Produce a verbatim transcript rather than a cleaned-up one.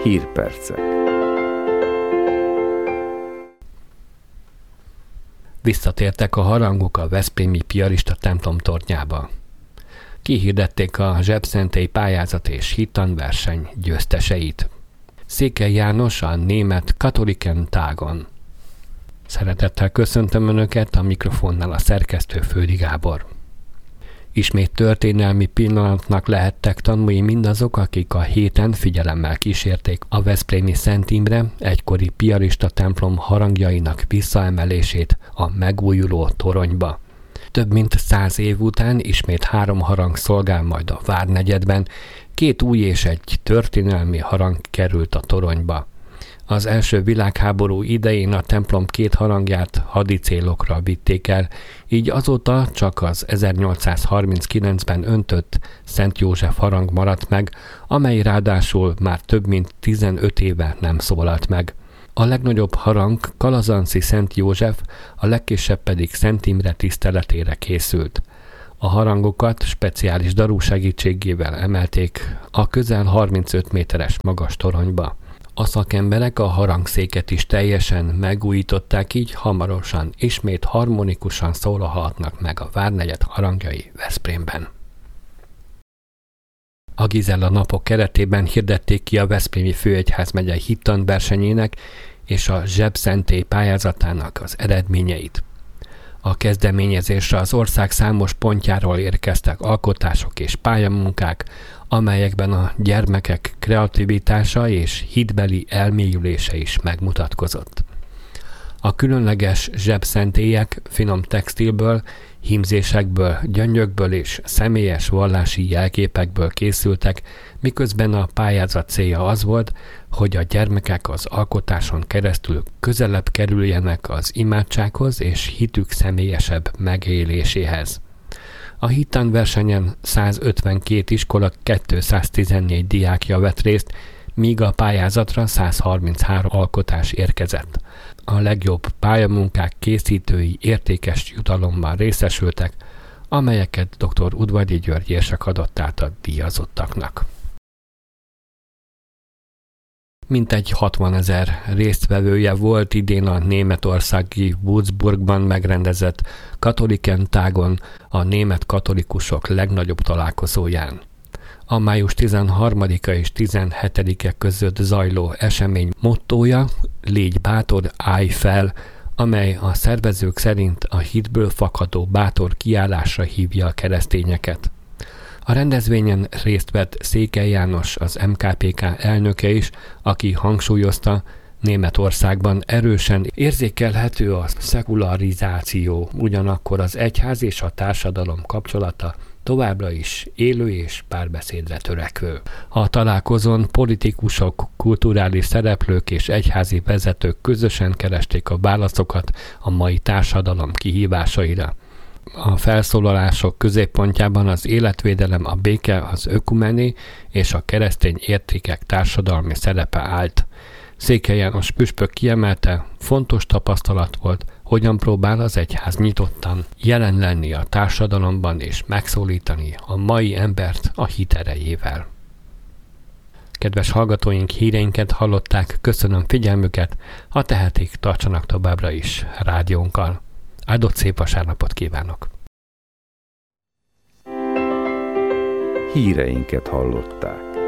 Hírpercek. Visszatértek a harangok a veszprémi piarista templom tornyába. Kihirdették a zsebszentélyi pályázat és hittanverseny győzteseit. Székely János a német Katholiken Tagon. Szeretettel köszöntöm Önöket, a mikrofonnál a szerkesztő Fődi Gábor. Ismét történelmi pillanatnak lehettek tanulni mindazok, akik a héten figyelemmel kísérték a veszprémi Szent Imre egykori piarista templom harangjainak visszaemelését a megújuló toronyba. Több mint száz év után ismét három harang szolgál majd a várnegyedben, két új és egy történelmi harang került a toronyba. Az első világháború idején a templom két harangját hadi célokra vitték el, így azóta csak az ezernyolcszázharminckilencben öntött Szent József harang maradt meg, amely ráadásul már több mint tizenöt éve nem szólalt meg. A legnagyobb harang Kalazanszi Szent József, a legkisebb pedig Szent Imre tiszteletére készült. A harangokat speciális daru segítségével emelték a közel harmincöt méteres magas toronyba. A szakemberek a harangszéket is teljesen megújították, így hamarosan ismét harmonikusan szólalhatnak meg a várnegyed harangjai Veszprémben. A Gizella napok keretében hirdették ki a Veszprémi Főegyházmegye hittanversenyének és a zsebszentély pályázatának az eredményeit. A kezdeményezésre az ország számos pontjáról érkeztek alkotások és pályamunkák, amelyekben a gyermekek kreativitása és hitbeli elmélyülése is megmutatkozott. A különleges zsebszentélyek finom textilből, hímzésekből, gyöngyökből és személyes vallási jelképekből készültek, miközben a pályázat célja az volt, hogy a gyermekek az alkotáson keresztül közelebb kerüljenek az imádsághoz és hitük személyesebb megéléséhez. A hittanversenyen százötvenkét iskola kétszáztizennégy diákja vett részt, míg a pályázatra százharminchárom alkotás érkezett. A legjobb pályamunkák készítői értékes jutalommal részesültek, amelyeket dr. Udvardi György érsek adott át a díjazottaknak. Mintegy hatvanezer résztvevője volt idén a németországi Würzburgban megrendezett Katholiken Tagon, a német katolikusok legnagyobb találkozóján. A május tizenharmadika és tizenhetedike között zajló esemény mottója Légy bátor, állj fel, amely a szervezők szerint a hitből fakadó bátor kiállásra hívja a keresztényeket. A rendezvényen részt vett Székely János, az em ká pé ká elnöke is, aki hangsúlyozta, Németországban erősen érzékelhető a szekularizáció, ugyanakkor az egyház és a társadalom kapcsolata továbbra is élő és párbeszédre törekvő. A találkozón politikusok, kulturális szereplők és egyházi vezetők közösen keresték a válaszokat a mai társadalom kihívásaira. A felszólalások középpontjában az életvédelem, a béke, az ökumené és a keresztény értékek társadalmi szerepe állt. Székely János püspök kiemelte, fontos tapasztalat volt, hogyan próbál az egyház nyitottan jelen lenni a társadalomban és megszólítani a mai embert a hit erejével. Kedves hallgatóink, híreinket hallották, köszönöm figyelmüket, ha tehetik, tartsanak továbbra is rádiónkkal. Áldott szép vasárnapot kívánok! Híreinket hallották.